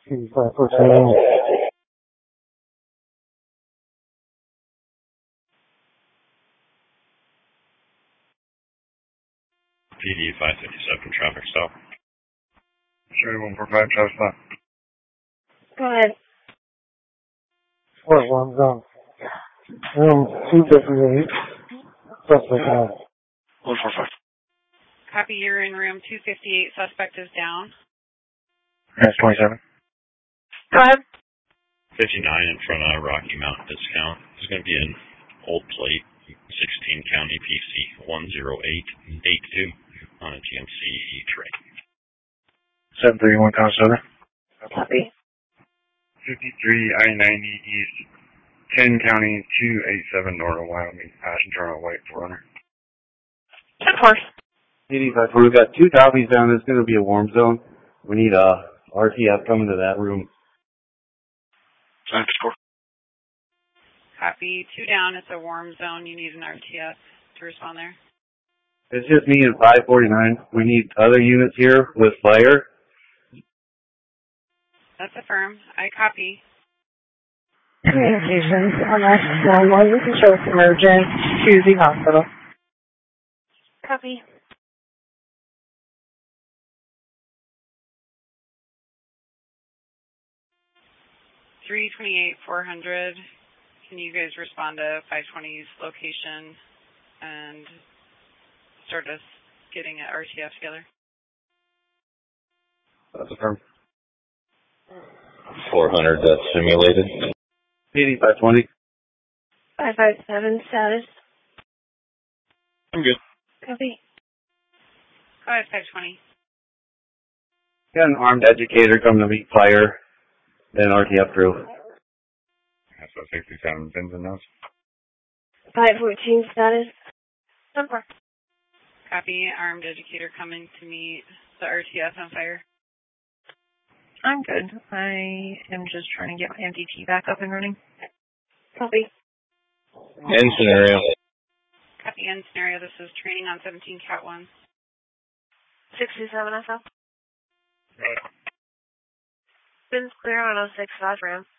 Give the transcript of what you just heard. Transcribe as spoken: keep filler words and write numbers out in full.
eighty-five fourteen. P D five fifty-seven, traffic stop. Sure, one four five, traffic stop. Go ahead. Fort one zone. Room two fifty-eight. Suspect out. one four five. Copy, you're in room two fifty-eight. Suspect is down. That's twenty-seven. Go ahead. fifty-nine in front of Rocky Mountain Discount. There's going to be an old plate, sixteen County P C one zero eight eight two on a G M C train. seven three one, Tower seven. Copy. fifty-three I ninety East, ten County two eighty-seven North, Wyoming. Passenger on a white four hundred. ten four. eighty-five, we've got two copies down. It's going to be a warm zone. We need a R T F coming to that room. Thanks, four. Copy, two down. It's a warm zone. You need an R T S to respond there. It's just me and five forty-nine. We need other units here with fire. That's affirmed. I copy. Communications on that nine one one control emergent to the hospital. Copy. three twenty-eight four hundred. Can you guys respond to five twenty's location and start us getting an R T F together? That's affirmed. four hundred, that's simulated. eighty-five twenty. five five seven status. I'm good. Copy. Go ahead, five twenty. Got an armed educator coming to meet fire. Then R T F through. That's what sixty-seven pins and notes. five fourteen status. ten four. Copy. Armed educator coming to meet the R T F on fire. I'm good. I am just trying to get my M D T back up and running. Copy. End scenario. Copy, end scenario. This is training on seventeen Cat one. sixty-seven S L. Right. Spins clear on oh six five ram.